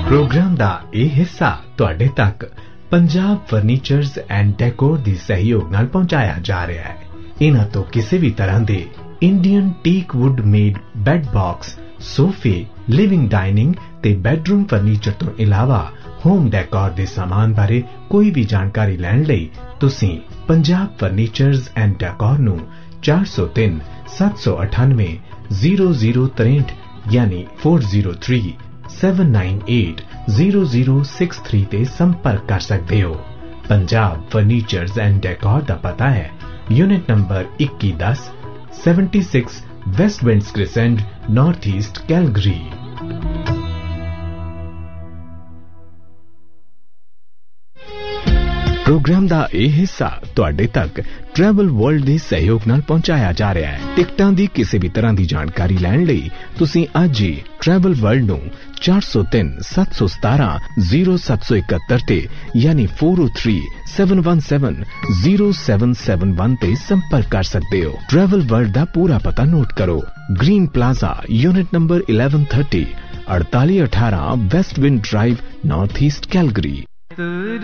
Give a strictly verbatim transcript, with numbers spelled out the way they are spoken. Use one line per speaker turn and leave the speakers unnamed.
Programme दा ये हिस्सा तुहाडे तक पंजाब फर्नीचर्स एंड डेकोर दी सहयोग नाल पहुंचाया जा रहा है। इन्हां तो किसी भी तरह दे Indian teak wood made bad box, सोफे, लिविंग डाइनिंग ते बेडरूम फर्नीचर तो इलावा होम डेकोर दे सामान बारे कोई भी जानकारी लैण लई तुसीं पंजाब फर्नीचर्स एंड डेकोर नूं चार सौ तीन सत्त सौ अठानवे जीरो जीरो तिरसठ यानी four zero three seven nine eight zero zero six three ते संपर्क कर सकते हो। पंजाब फर्नीचर्स एंड डेकोर दा पता है यूनिट नंबर इक्की दस seventy six waste winds crescent, north east Calgary. Programme दा यह हिस्सा तुहाडे तक ट्रैवल वर्ल्ड दे सहयोग नाल पहुंचाया जा रहा है। टिकटां दी किसी भी तरह की जानकारी लैण लई तुसीं अज ही ट्रैवल वर्ल्ड नूं चार सौ तीन सत्त सौ सतारह जीरो सत्त सौ इकहत्तर ते यानी four O three seven one seven zero seven seven one ते संपर्क कर सकते हो। ट्रैवल वर्ल्ड दा पूरा पता नोट करो। Green plaza, unit number eleven thirty, अड़तालीस अठारह west wind drive, north east Calgary.